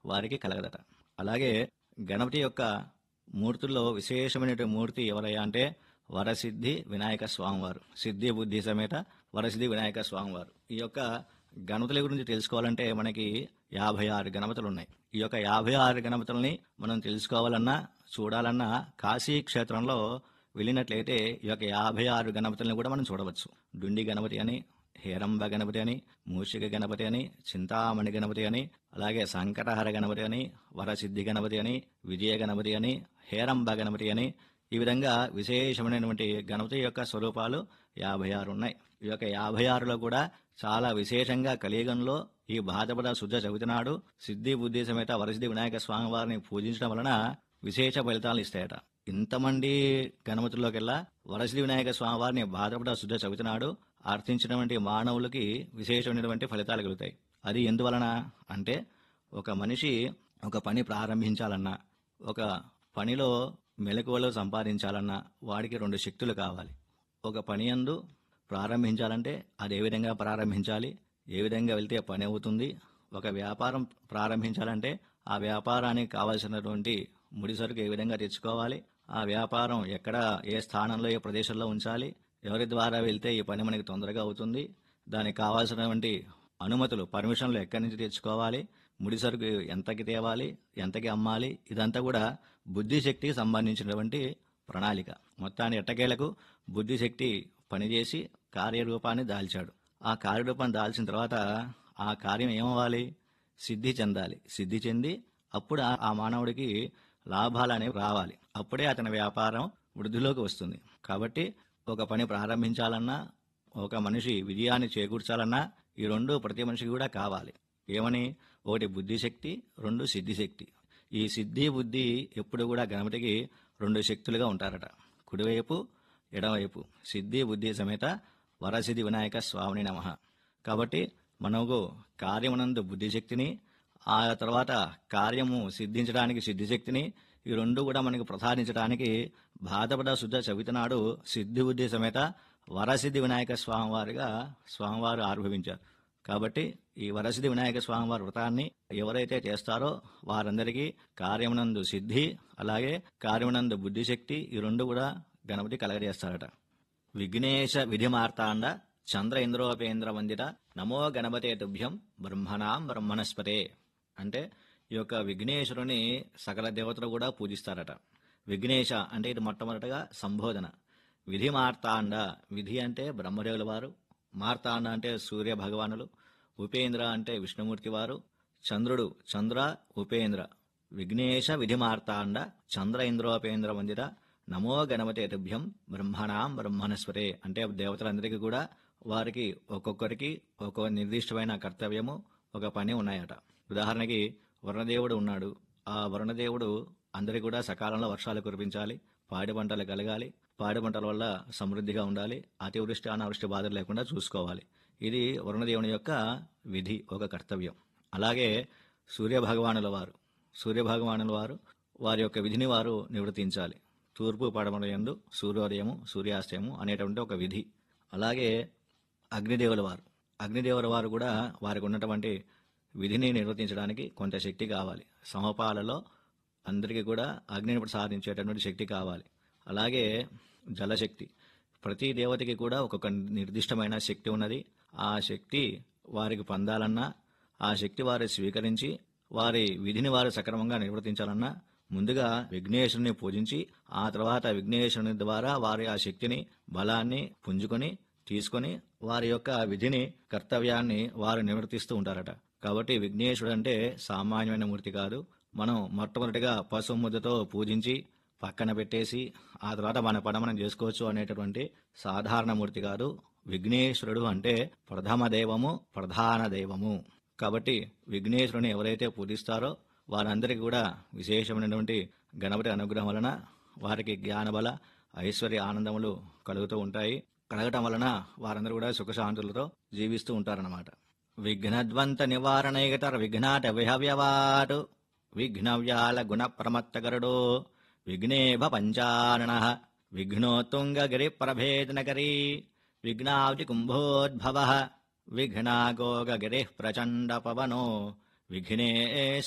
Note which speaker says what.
Speaker 1: వారికి కలగదట. అలాగే గణపతి యొక్క మూర్తుల్లో విశేషమైన మూర్తి ఎవరయ్యా అంటే వరసిద్ధి వినాయక స్వామివారు. సిద్ధి బుద్ధి సమేత వరసిద్ధి వినాయక స్వామివారు. ఈ యొక్క గణపతుల గురించి తెలుసుకోవాలంటే మనకి 56 గణపతులు ఉన్నాయి. ఈ యొక్క 56 గణపతుల్ని మనం తెలుసుకోవాలన్నా చూడాలన్నా కాశీ క్షేత్రంలో వెళ్ళినట్లయితే ఈ యొక్క 56 గణపతుల్ని కూడా మనం చూడవచ్చు. డుండి గణపతి అని, హేరంబ గణపతి అని, మూషిక గణపతి అని, చింతామణి గణపతి అని, అలాగే సంకటహర గణపతి అని, వరసిద్ధి గణపతి అని, విజయ గణపతి అని, హేరంబ గణపతి అని, ఈ విధంగా విశేషమైనటువంటి గణపతి యొక్క స్వరూపాలు 56 ఉన్నాయి. ఈ యొక్క 56లో కూడా చాలా విశేషంగా కలియుగంలో ఈ భాద్రపద శుద్ధ చవితి నాడు సిద్ధి బుద్ధి సమేత వరసిద్ధి వినాయక స్వామి వారిని పూజించడం వలన విశేష ఫలితాలు ఇస్తాయట. ఇంతమంది గణపతుల్లోకెల్లా వరసిద్ధి వినాయక స్వామి వారిని భాద్రపద శుద్ధ చవితి నాడు ఆర్థించినటువంటి మానవులకి విశేషమైనటువంటి ఫలితాలు కలుగుతాయి. అది ఎందువలన అంటే ఒక మనిషి ఒక పని ప్రారంభించాలన్నా, ఒక పనిలో మెలకువలు సంపాదించాలన్నా వాడికి 2 శక్తులు కావాలి. ఒక పని యందు ప్రారంభించాలంటే అది ఏ విధంగా ప్రారంభించాలి, ఏ విధంగా వెళ్తే పని అవుతుంది. ఒక వ్యాపారం ప్రారంభించాలంటే ఆ వ్యాపారానికి కావాల్సినటువంటి ముడి సరుకు ఏ విధంగా తెచ్చుకోవాలి, ఆ వ్యాపారం ఎక్కడ, ఏ స్థానంలో, ఏ ప్రదేశంలో ఉంచాలి, ఎవరి ద్వారా వెళ్తే ఈ పని మనకి తొందరగా అవుతుంది, దానికి కావాల్సినటువంటి అనుమతులు, పర్మిషన్లు ఎక్కడి నుంచి తెచ్చుకోవాలి, ముడి సరుకు ఎంతకి తేవాలి, ఎంతకి అమ్మాలి, ఇదంతా కూడా బుద్ధిశక్తికి సంబంధించినటువంటి ప్రణాళిక. మొత్తాన్ని ఎట్టకేలకు బుద్ధిశక్తి పనిచేసి కార్యరూపాన్ని దాల్చాడు. ఆ కార్యరూపాన్ని దాల్చిన తర్వాత ఆ కార్యం ఏమవ్వాలి, సిద్ధి చెందాలి. సిద్ధి చెంది అప్పుడు ఆ మానవుడికి లాభాలు అనేవి రావాలి. అప్పుడే అతని వ్యాపారం వృద్ధిలోకి వస్తుంది. కాబట్టి ఒక పని ప్రారంభించాలన్నా, ఒక మనిషి విజయాన్ని చేకూర్చాలన్నా ఈ 2 ప్రతి మనిషికి కూడా కావాలి. ఏమని? ఒకటి బుద్ధిశక్తి, 2 సిద్ధిశక్తి. ఈ సిద్ధి బుద్ధి ఎప్పుడు కూడా గణపతికి 2 శక్తులుగా ఉంటారట. కుడివైపు, ఎడమవైపు. సిద్ధి బుద్ధి సమేత వరసిద్ధి వినాయక స్వామిని నమః. కాబట్టి మనకు కార్యమునందు బుద్ధిశక్తిని, ఆ తర్వాత కార్యము సిద్ధించడానికి సిద్ధిశక్తిని, ఈ 2 కూడా మనకు ప్రసాదించడానికి భాద్రపద శుద్ధ చవితి నాడు సిద్ధి బుద్ధి సమేత వరసిద్ధి వినాయక స్వామివారిగా స్వామివారు ఆవిర్భవించారు. కాబట్టి ఈ వరసిద్ధి వినాయక స్వామివారి వ్రతాన్ని ఎవరైతే చేస్తారో వారందరికీ కార్యమునందు సిద్ధి, అలాగే కార్యమునందు బుద్ధిశక్తి, ఈ 2 కూడా గణపతి కలగజేస్తారట. విఘ్నేశ విధిమార్తాండ చంద్ర ఇంద్రోపేంద్ర వందిత నమో గణపతే తుభ్యం బ్రహ్మణాం బ్రహ్మణస్పతే. అంటే ఈ యొక్క విఘ్నేశ్వరుని సకల దేవతలు కూడా పూజిస్తారట. విఘ్నేశ అంటే ఇది మొట్టమొదటగా సంబోధన. విధి మార్తాండ, విధి అంటే బ్రహ్మదేవుల వారు, మార్తాండ అంటే సూర్య భగవానులు, ఉపేంద్ర అంటే విష్ణుమూర్తి వారు, చంద్రుడు చంద్ర ఉపేంద్ర. విఘ్నేశ విధి మార్తాండ చంద్ర ఇంద్రోపేంద్ర వందిత నమో గణపతే తుభ్యం బ్రహ్మణాం బ్రహ్మణస్పతే. అంటే దేవతలందరికీ కూడా వారికి ఒక్కొక్కరికి ఒక్కొక్క నిర్దిష్టమైన కర్తవ్యము, ఒక పని ఉన్నాయట. ఉదాహరణకి వరుణదేవుడు ఉన్నాడు. ఆ వరుణదేవుడు అందరికీ కూడా సకాలంలో వర్షాలు కురిపించాలి, పాడి పంటలు కలగాలి, పాడి పంటల వల్ల సమృద్ధిగా ఉండాలి, అతివృష్టి అనావృష్టి బాధలు లేకుండా చూసుకోవాలి. ఇది వరుణదేవుని యొక్క విధి, ఒక కర్తవ్యం. అలాగే సూర్యభగవానుల వారు వారి యొక్క విధిని వారు నివర్తించాలి. తూర్పు పడమర యందు సూర్యోదయము సూర్యాస్తయము అనేటువంటి ఒక విధి. అలాగే అగ్నిదేవుల వారు కూడా వారికి ఉన్నటువంటి విధిని నిర్వర్తించడానికి కొంత శక్తి కావాలి. సమపాలలో అందరికీ కూడా అగ్నిని ప్రసాదించేటటువంటి శక్తి కావాలి. అలాగే జలశక్తి, ప్రతి దేవతకి కూడా ఒక్కొక్క నిర్దిష్టమైన శక్తి ఉన్నది. ఆ శక్తి వారికి పొందాలన్నా, ఆ శక్తి వారు స్వీకరించి వారి విధిని వారు సక్రమంగా నిర్వర్తించాలన్నా ముందుగా విఘ్నేశ్వరుని పూజించి, ఆ తర్వాత విఘ్నేశ్వరుని ద్వారా వారి ఆ శక్తిని, బలాన్ని పుంజుకొని తీసుకొని వారి యొక్క విధిని, కర్తవ్యాన్ని వారు నిర్వర్తిస్తూ ఉంటారట. కాబట్టి విఘ్నేశ్వరుడు అంటే సామాన్యమైన మూర్తి కాదు. మనం మొట్టమొదటిగా పసుముద్దతో పూజించి పక్కన పెట్టేసి ఆ తర్వాత మన పని మనం చేసుకోవచ్చు అనేటటువంటి సాధారణ మూర్తి కాదు. విఘ్నేశ్వరుడు అంటే ప్రథమ దైవము, ప్రధాన దైవము. కాబట్టి విఘ్నేశ్వరుని ఎవరైతే పూజిస్తారో వారందరికీ కూడా విశేషమైనటువంటి గణపతి అనుగ్రహం వలన వారికి జ్ఞానబల, ఐశ్వర్య, ఆనందములు కలుగుతూ ఉంటాయి. కలగటం వలన వారందరూ కూడా సుఖశాంతులతో జీవిస్తూ ఉంటారన్నమాట. విఘ్నద్వంత నివారణైగతర్ విఘ్నాట విహవ్యవాటు విఘ్నవ్యాల గుణ ప్రమత్తగరుడు విఘ్నేభ పంచానన విఘ్నోత్తుంగగిరి ప్రభేదనకరీ విఘ్నావతి కుంభోద్భవ విఘ్నాగోగగిరి ప్రచండ పవనో విఘ్నేశ